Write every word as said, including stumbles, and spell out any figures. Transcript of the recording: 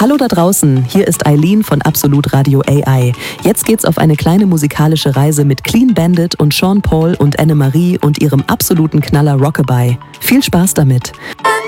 Hallo da draußen, hier ist Eileen von Absolut Radio A I. Jetzt geht's auf eine kleine musikalische Reise mit Clean Bandit und Sean Paul und Anne-Marie und ihrem absoluten Knaller Rockabye. Viel Spaß damit!